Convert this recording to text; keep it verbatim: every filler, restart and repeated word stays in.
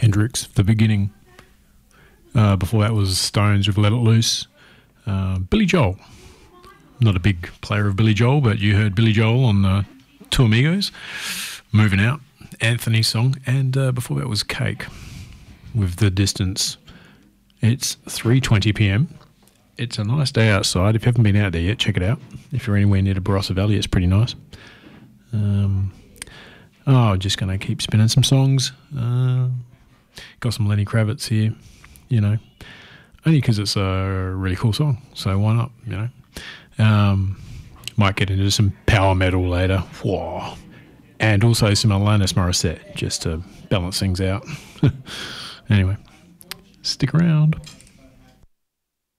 Hendrix, The Beginning. Uh, before that was Stones with Let It Loose. Uh, Billy Joel. Not a big player of Billy Joel, but you heard Billy Joel on uh, Two Amigos. Moving Out, Anthony's song. And uh, before that was Cake with The Distance. It's three twenty p m. It's a nice day outside. If you haven't been out there yet, check it out. If you're anywhere near the Barossa Valley, it's pretty nice. Um, oh, just going to keep spinning some songs. Uh, got some Lenny Kravitz here, you know, only because it's a really cool song. So why not, you know? Um, might get into some power metal later. Whoa. And also some Alanis Morissette, just to balance things out. Anyway, stick around.